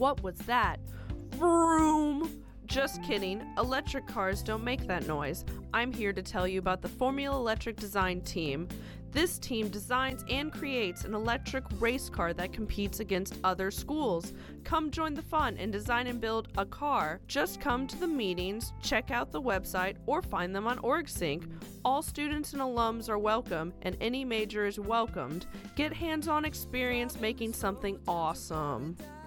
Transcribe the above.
What was that? Vroom! Just kidding, electric cars don't make that noise. I'm here to tell you about the Formula Electric Design Team. This team designs and creates an electric race car that competes against other schools. Come join the fun and design and build a car. Just come to the meetings, check out the website, or find them on OrgSync. All students and alums are welcome, and any major is welcomed. Get hands-on experience making something awesome.